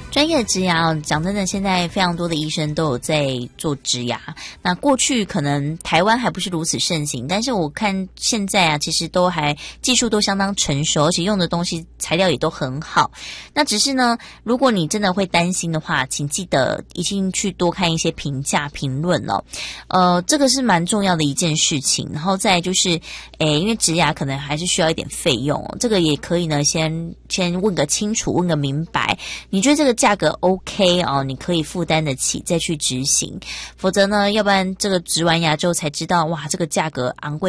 专业植牙讲真的，现在非常多的医生都有在做植牙。那过去可能台湾还不是如此盛行，但是我看现在其实都还技术都相当成熟，而且用的东西材料也都很好。那只是呢，如果你真的会担心的话，请记得一定去多看一些评价评论哦。这个是蛮重要的一件事情。然后再就是因为植牙可能还是需要一点费用哦，这个也可以呢先问个清楚，问个明白，你觉得这个价格 OK 哦，你可以负担得起再去执行，否则呢，要不然这个植完牙之后才知道，哇，这个价格昂贵